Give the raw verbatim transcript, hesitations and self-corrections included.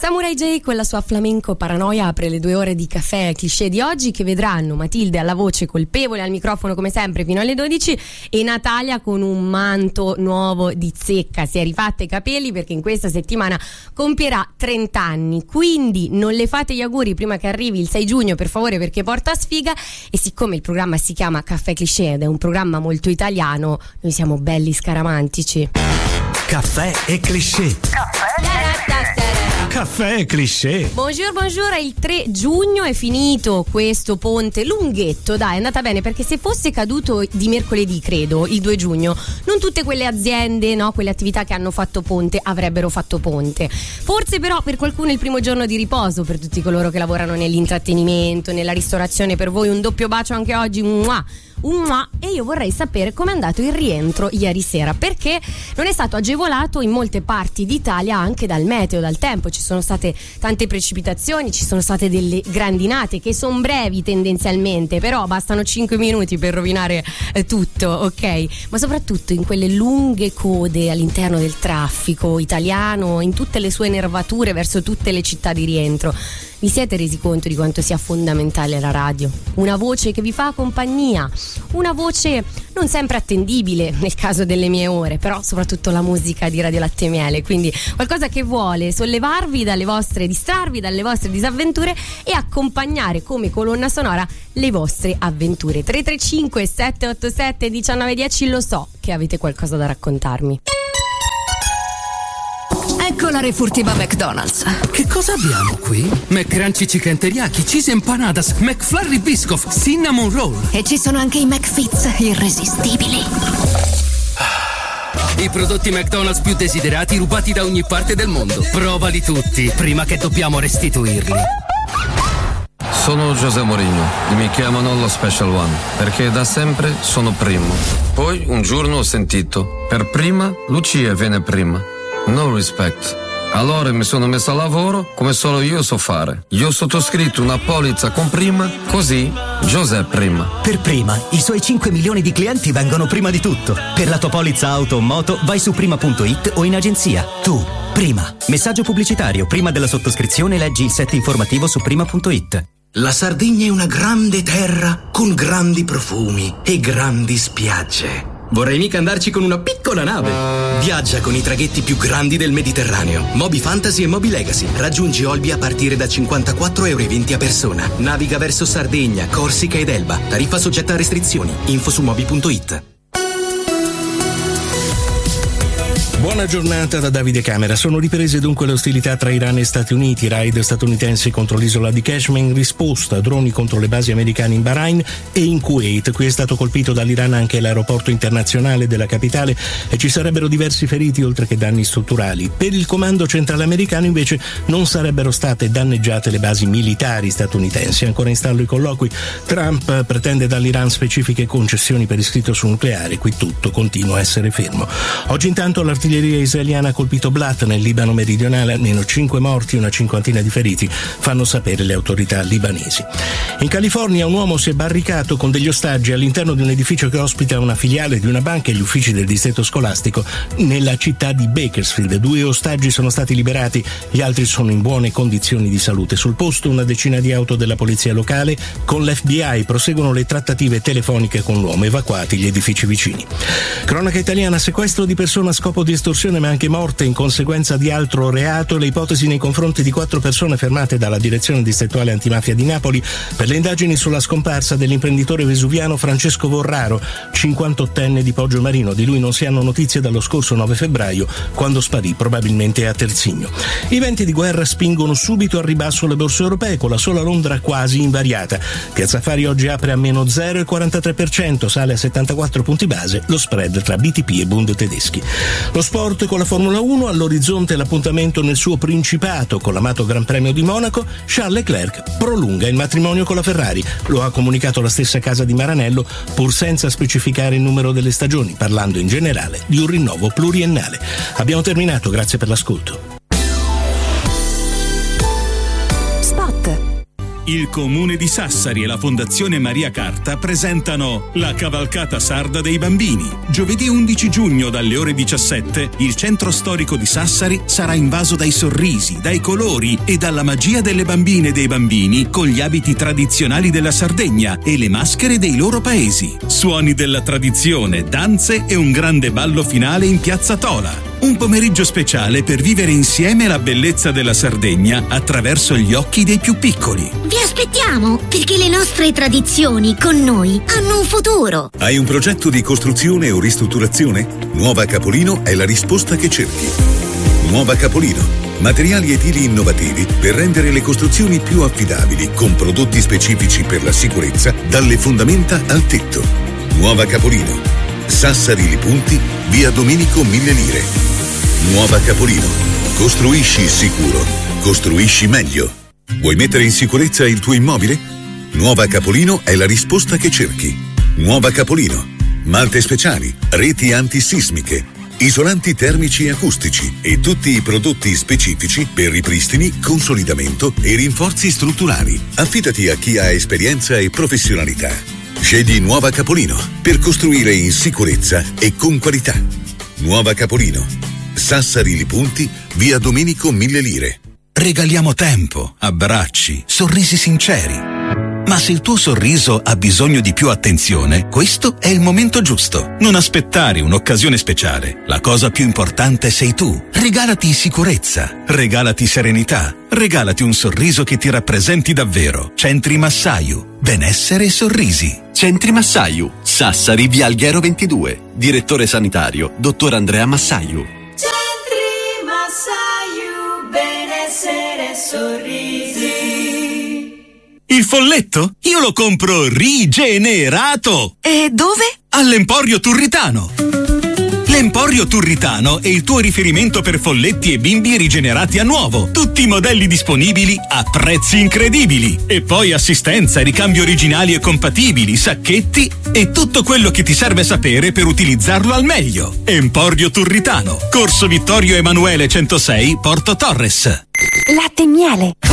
Samurai J con la sua flamenco Paranoia apre le due ore di caffè cliché di oggi, che vedranno Matilde alla voce colpevole, al microfono come sempre fino alle dodici, e Natalia con un manto nuovo di zecca. Si è rifatta i capelli perché in questa settimana compierà trenta anni, quindi non le fate gli auguri prima che arrivi il sei giugno, per favore, perché porta sfiga. E siccome il programma si chiama Caffè Cliché ed è un programma molto italiano, noi siamo belli scaramantici. Caffè e cliché. Caffè e cliché. Buongiorno, buongiorno. Il tre giugno è finito questo ponte lunghetto, dai, è andata bene, perché se fosse caduto di mercoledì, credo, il due giugno, non tutte quelle aziende, no, quelle attività che hanno fatto ponte avrebbero fatto ponte. Forse però per qualcuno è il primo giorno di riposo, per tutti coloro che lavorano nell'intrattenimento, nella ristorazione. Per voi un doppio bacio anche oggi, mua. Un mua. E io vorrei sapere com'è andato il rientro ieri sera, perché non è stato agevolato in molte parti d'Italia anche dal meteo, dal tempo. Ci sono state tante precipitazioni, ci sono state delle grandinate che sono brevi tendenzialmente, però bastano cinque minuti per rovinare eh, tutto, ok? Ma soprattutto in quelle lunghe code all'interno del traffico italiano, in tutte le sue nervature verso tutte le città di rientro. Vi siete resi conto di quanto sia fondamentale la radio? Una voce che vi fa compagnia, una voce non sempre attendibile nel caso delle mie ore, però soprattutto la musica di Radio Latte e Miele, quindi qualcosa che vuole sollevarvi dalle vostre, distrarvi dalle vostre disavventure e accompagnare come colonna sonora le vostre avventure. tre tre cinque sette otto sette uno nove uno zero, lo so che avete qualcosa da raccontarmi. Ecco la refurtiva McDonald's. Che cosa abbiamo qui? McCrunchy Chicken Teriyaki, Cheese Empanadas, McFlurry Biscoff, Cinnamon Roll. E ci sono anche i McFits irresistibili. I prodotti McDonald's più desiderati rubati da ogni parte del mondo. Provali tutti prima che dobbiamo restituirli. Sono José Mourinho e mi chiamano lo Special One perché da sempre sono primo. Poi un giorno ho sentito: per prima Lucia viene prima. No respect. Allora mi sono messo a lavoro come solo io so fare. Io ho sottoscritto una polizza con Prima, così José Prima. Per Prima, i suoi cinque milioni di clienti vengono prima di tutto. Per la tua polizza auto o moto vai su prima punto it o in agenzia. Tu, Prima. Messaggio pubblicitario. Prima della sottoscrizione leggi il set informativo su prima punto it. La Sardegna è una grande terra con grandi profumi e grandi spiagge. Vorrei mica andarci con una piccola nave. Viaggia con i traghetti più grandi del Mediterraneo. Moby Fantasy e Moby Legacy. Raggiungi Olbia a partire da cinquantaquattro euro e venti a persona. Naviga verso Sardegna, Corsica ed Elba. Tariffa soggetta a restrizioni. Info su moby punto it. Buona giornata da Davide Camera. Sono riprese dunque le ostilità tra Iran e Stati Uniti. Raid statunitensi contro l'isola di Kashmir in risposta, droni contro le basi americane in Bahrain e in Kuwait. Qui è stato colpito dall'Iran anche l'aeroporto internazionale della capitale e ci sarebbero diversi feriti oltre che danni strutturali. Per il comando centrale americano invece non sarebbero state danneggiate le basi militari statunitensi. Ancora in stallo i colloqui. Trump pretende dall'Iran specifiche concessioni per iscritto sul nucleare. Qui tutto continua a essere fermo. Oggi intanto l'artiglieria L'artiglieria israeliana ha colpito Blat nel Libano meridionale, almeno cinque morti e una cinquantina di feriti, fanno sapere le autorità libanesi. In California un uomo si è barricato con degli ostaggi all'interno di un edificio che ospita una filiale di una banca e gli uffici del distretto scolastico nella città di Bakersfield. Due ostaggi sono stati liberati, gli altri sono in buone condizioni di salute. Sul posto una decina di auto della polizia locale, con l'F B I proseguono le trattative telefoniche con l'uomo, evacuati gli edifici vicini. Cronaca italiana: sequestro di persona a scopo di estorsione ma anche morte in conseguenza di altro reato. Le ipotesi nei confronti di quattro persone fermate dalla direzione distrettuale antimafia di Napoli per le indagini sulla scomparsa dell'imprenditore vesuviano Francesco Vorraro, cinquantottenne di Poggio Marino. Di lui non si hanno notizie dallo scorso nove febbraio, quando sparì probabilmente a Terzigno. I venti di guerra spingono subito al ribasso le borse europee, con la sola Londra quasi invariata. Piazza Affari oggi apre a meno zero virgola quarantatré per cento, sale a settantaquattro punti base lo spread tra B T P e Bund tedeschi. Lo sport con la Formula uno, all'orizzonte l'appuntamento nel suo principato con l'amato Gran Premio di Monaco. Charles Leclerc prolunga il matrimonio con la Ferrari, lo ha comunicato la stessa casa di Maranello, pur senza specificare il numero delle stagioni, parlando in generale di un rinnovo pluriennale. Abbiamo terminato, grazie per l'ascolto. Spot. Il Comune di Sassari e la Fondazione Maria Carta presentano la Cavalcata Sarda dei Bambini. Giovedì undici giugno dalle ore diciassette il centro storico di Sassari sarà invaso dai sorrisi, dai colori e dalla magia delle bambine e dei bambini con gli abiti tradizionali della Sardegna e le maschere dei loro paesi. Suoni della tradizione, danze e un grande ballo finale in Piazza Tola. Un pomeriggio speciale per vivere insieme la bellezza della Sardegna attraverso gli occhi dei più piccoli. Vi aspettiamo, perché le nostre tradizioni con noi hanno un futuro. Hai un progetto di costruzione o ristrutturazione? Nuova Capolino è la risposta che cerchi. Nuova Capolino. Materiali edili innovativi per rendere le costruzioni più affidabili con prodotti specifici per la sicurezza dalle fondamenta al tetto. Nuova Capolino. Sassari Lipunti, via Domenico Mille Lire. Nuova Capolino. Costruisci sicuro. Costruisci meglio. Vuoi mettere in sicurezza il tuo immobile? Nuova Capolino è la risposta che cerchi. Nuova Capolino. Malte speciali, reti antisismiche, isolanti termici e acustici e tutti i prodotti specifici per ripristini, consolidamento e rinforzi strutturali. Affidati a chi ha esperienza e professionalità. Scegli Nuova Capolino per costruire in sicurezza e con qualità. Nuova Capolino. Sassari Lipunti, via Domenico Mille Lire. Regaliamo tempo, abbracci, sorrisi sinceri. Ma se il tuo sorriso ha bisogno di più attenzione, questo è il momento giusto. Non aspettare un'occasione speciale. La cosa più importante sei tu. Regalati sicurezza, regalati serenità, regalati un sorriso che ti rappresenti davvero. Centri Massaiu, benessere e sorrisi. Centri Massaiu, Sassari, via Alghero ventidue. Direttore sanitario, dottor Andrea Massaiu. Centri Massaiu, benessere e sorrisi. Il folletto? Io lo compro rigenerato! E dove? All'Emporio Turritano. L'Emporio Turritano è il tuo riferimento per folletti e bimbi rigenerati a nuovo. Tutti i modelli disponibili a prezzi incredibili. E poi assistenza, ricambi originali e compatibili, sacchetti e tutto quello che ti serve sapere per utilizzarlo al meglio. Emporio Turritano, Corso Vittorio Emanuele centosei, Porto Torres. Latte e miele.